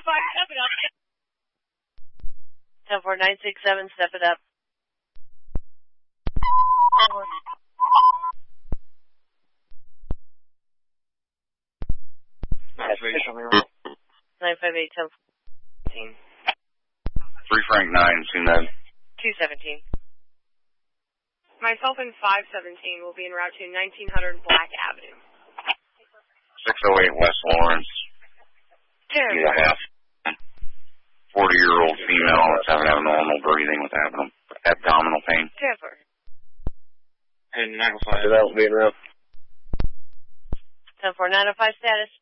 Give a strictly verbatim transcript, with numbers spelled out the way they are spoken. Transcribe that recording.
five, step it up. ten four nine six seven, step it up. nine five eight, ten fourteen. three Frank nine, seen that. two seventeen. Myself and five seventeen will be en route to nineteen hundred Black Avenue. six oh eight West Lawrence. Ten. Yeah, half. forty-year-old female that's having abnormal breathing with abdominal, abdominal pain. ten four. And nine oh five, that will be en route. ten four nine oh five status.